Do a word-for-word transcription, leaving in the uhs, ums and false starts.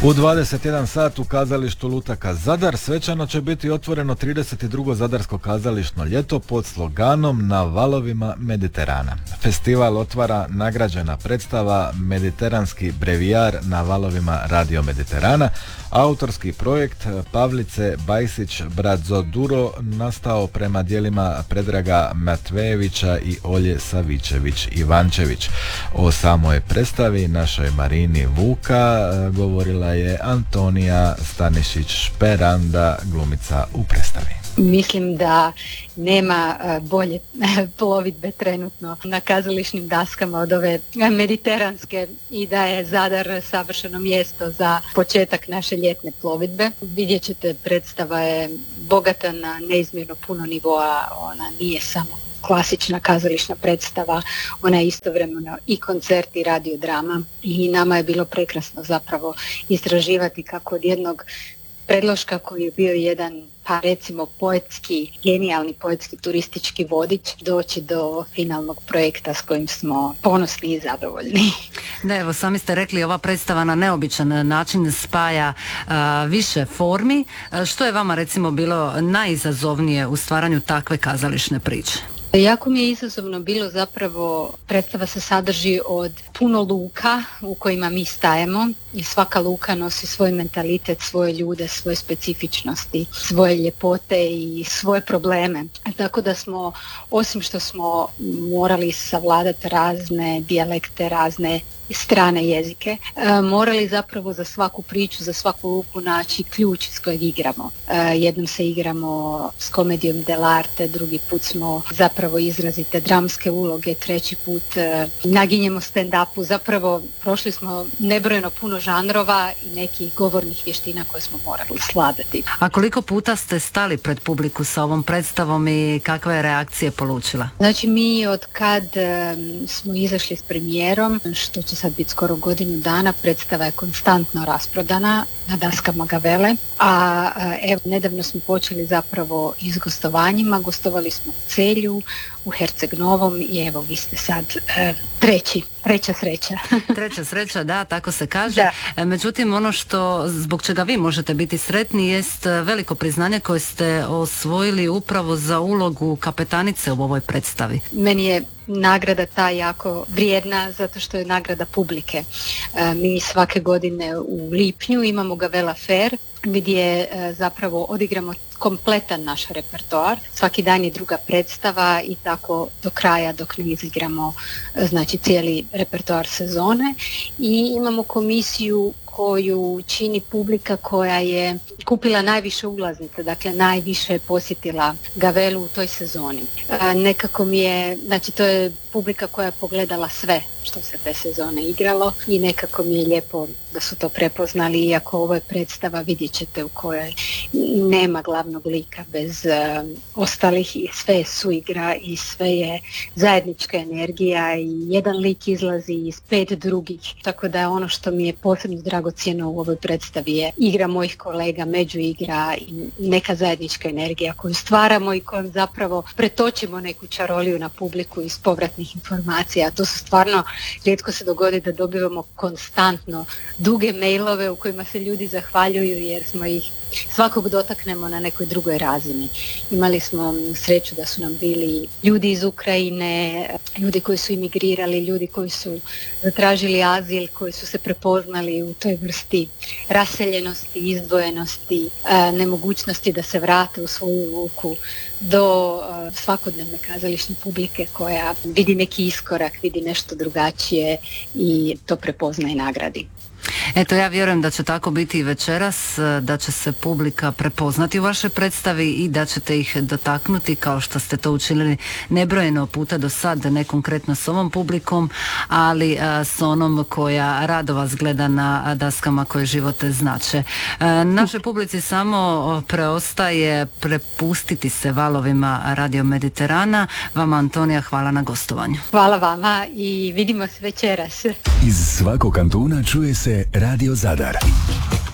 U dvadeset jedan sat u kazalištu Lutaka Zadar svečano će biti otvoreno trideset drugo Zadarsko kazališno ljeto pod sloganom Na valovima Mediterana. Festival otvara nagrađena predstava Mediteranski brevijar na valovima Radio Mediterana, autorski projekt Pavlice Bajsić Brazoduro nastao prema djelima Predraga Matvejevića i Olje Savičević Ivančević. O samoj predstavi našoj Marini Vuka govorila je Antonija Stanišić-Šperanda, glumica u predstavi. Mislim da nema bolje plovidbe trenutno na kazališnim daskama od ove mediteranske i da je Zadar savršeno mjesto za početak naše ljetne plovidbe. Vidjet ćete, predstava je bogata na neizmjerno puno nivoa, ona nije samo klasična kazališna predstava, ona je istovremeno i koncert i radiodrama i nama je bilo prekrasno zapravo istraživati kako od jednog predloška koji je bio jedan, pa recimo poetski, genijalni poetski turistički vodič, doći do finalnog projekta s kojim smo ponosni i zadovoljni. Da, evo, sami ste rekli, ova predstava na neobičan način spaja a, više formi. A, što je vama recimo bilo najizazovnije u stvaranju takve kazališne priče? Jako mi je izazovno bilo zapravo, predstava se sadrži od puno luka u kojima mi stajemo i svaka luka nosi svoj mentalitet, svoje ljude, svoje specifičnosti, svoje ljepote i svoje probleme. Tako da smo, osim što smo morali savladati razne dijalekte, razne strane jezike, morali zapravo za svaku priču, za svaku luku naći ključ iz kojeg igramo. Jednom se igramo s komedijom dell'arte, drugi put smo zapravo izrazite dramske uloge, treći put naginjemo stand-upu, zapravo prošli smo nebrojeno puno žanrova i nekih govornih vještina koje smo morali sladati. A koliko puta ste stali pred publiku sa ovom predstavom i kakve reakcije polučila? Znači mi od kad um, smo izašli s premijerom, što će sad biti skoro godinu dana, predstava je konstantno rasprodana na daskama Gavele, a evo nedavno smo počeli zapravo i s gostovanjima, gostovali smo u Celju, u Herceg Novom i evo vi ste sad e, treći, treća sreća. Treća sreća, da, tako se kaže. Da. Međutim, ono što zbog čega vi možete biti sretni jest veliko priznanje koje ste osvojili upravo za ulogu kapetanice u ovoj predstavi. Meni je nagrada ta jako vrijedna zato što je nagrada publike. E, mi svake godine u lipnju imamo Gavela Fair gdje e, zapravo odigramo kompletan naš repertoar. Svaki dan je druga predstava i tako do kraja dok ne izigramo e, znači cijeli repertoar sezone i imamo komisiju koju čini publika koja je kupila najviše ulaznice, dakle najviše je posjetila Gavelu u toj sezoni. E, nekako mi je, znači to je publika koja je pogledala sve što se te sezone igralo i nekako mi je lijepo da su to prepoznali, iako ovo je predstava, vidjet ćete, u kojoj nema glavnog lika bez uh, ostalih i sve je suigra i sve je zajednička energija i jedan lik izlazi iz pet drugih, tako da je ono što mi je posebno dragocjeno u ovoj predstavi je igra mojih kolega, međuigra i neka zajednička energija koju stvaramo i kojom zapravo pretočimo neku čaroliju na publiku iz povratnih informacija. To su stvarno, rijetko se dogodi da dobivamo konstantno duge mailove u kojima se ljudi zahvaljuju jer smo ih svakog dotaknemo na nekoj drugoj razini. Imali smo sreću da su nam bili ljudi iz Ukrajine, ljudi koji su imigrirali, ljudi koji su zatražili azil, koji su se prepoznali u toj vrsti raseljenosti, izdvojenosti, nemogućnosti da se vrate u svoju luku, do svakodnevne kazališne publike koja vidi neki iskorak, vidi nešto drugačije i to prepozna i nagradi. Eto, ja vjerujem da će tako biti i večeras, da će se publika prepoznati u vašoj predstavi i da ćete ih dotaknuti kao što ste to učinili nebrojeno puta do sad, ne konkretno s ovom publikom, ali a, s onom koja rado vas gleda na daskama koje živote znače. A, našoj publici samo preostaje prepustiti se valovima Radio Mediterana. Vama, Antonija, hvala na gostovanju. Hvala vama i vidimo se večeras. Iz svakog kantuna čuje se Radio Zadar.